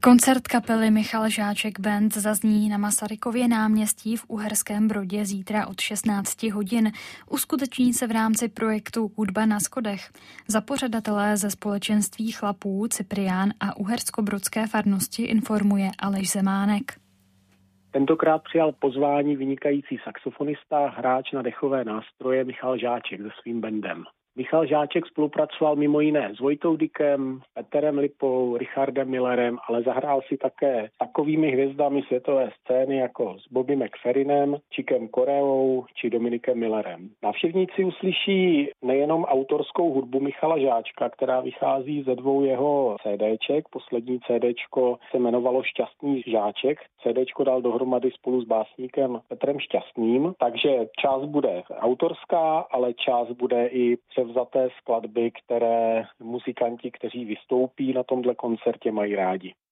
Koncert kapely Michal Žáček Band zazní na Masarykově náměstí v Uherském Brodě zítra od 16 hodin. Uskuteční se v rámci projektu Hudba na schodech. Za pořadatelé ze společenství chlapů Cyprián a uherskobrodské farnosti informuje Aleš Zemánek. Tentokrát přijal pozvání vynikající saxofonista, hráč na dechové nástroje Michal Žáček se svým bandem. Michal Žáček spolupracoval mimo jiné s Vojtou Dykem, Petrem Lipou, Richardem Millerem, ale zahrál si také s takovými hvězdami světové scény jako s Bobby McFerrinem, Chickem Coreou či Dominikem Millerem. Návštěvníci uslyší nejenom autorskou hudbu Michala Žáčka, která vychází ze 2 jeho CDček. Poslední CDčko se jmenovalo Šťastný Žáček. CDčko dal dohromady spolu s básníkem Petrem Šťastným, takže část bude autorská, ale část bude i převzaté skladby, které muzikanti, kteří vystoupí na tomhle koncertě, mají rádi.